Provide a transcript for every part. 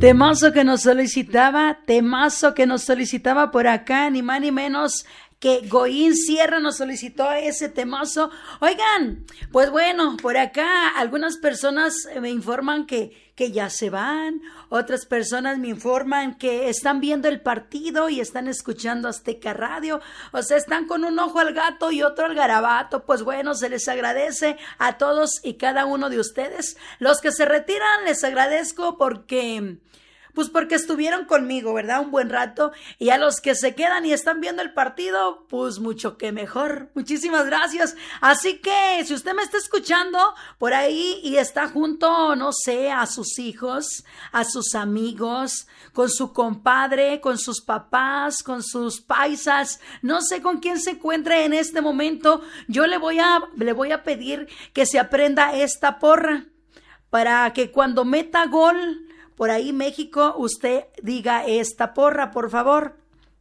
Temazo que nos solicitaba por acá, ni más ni menos que Goín Sierra nos solicitó ese temazo. Oigan, pues bueno, por acá algunas personas me informan que ya se van, otras personas me informan que están viendo el partido y están escuchando Azteca Radio, o sea, están con un ojo al gato y otro al garabato. Pues bueno, se les agradece a todos y cada uno de ustedes. Los que se retiran les agradezco porque estuvieron conmigo, ¿verdad? Un buen rato. Y a los que se quedan y están viendo el partido, pues mucho que mejor. Muchísimas gracias. Así que si usted me está escuchando por ahí y está junto, no sé, a sus hijos, a sus amigos, con su compadre, con sus papás, con sus paisas, no sé con quién se encuentre en este momento, yo le voy a pedir que se aprenda esta porra para que cuando meta gol por ahí México, usted diga esta porra, por favor.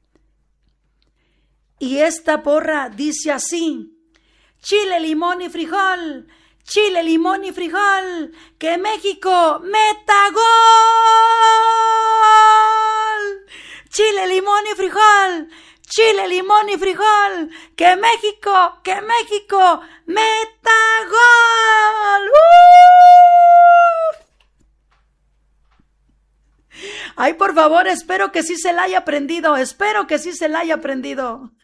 Y esta porra dice así: chile, limón y frijol, chile, limón y frijol, que México meta gol. Chile, limón y frijol, chile, limón y frijol, que México meta gol. Ay, por favor, espero que sí se la haya aprendido.